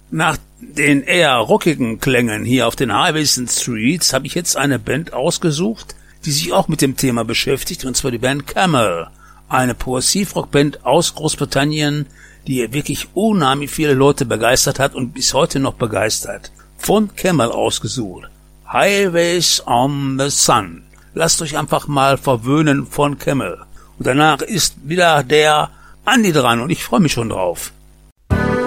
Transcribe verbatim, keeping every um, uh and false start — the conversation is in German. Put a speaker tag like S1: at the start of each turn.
S1: Nach den eher rockigen Klängen hier auf den Highways and Streets habe ich jetzt eine Band ausgesucht, die sich auch mit dem Thema beschäftigt, und zwar die Band Camel, eine Progressivrockband aus Großbritannien, die wirklich unheimlich viele Leute begeistert hat und bis heute noch begeistert. Von Camel ausgesucht, Highways on the Sun. Lasst euch einfach mal verwöhnen von Camel. Und danach ist wieder der Andi dran und ich freue mich schon drauf.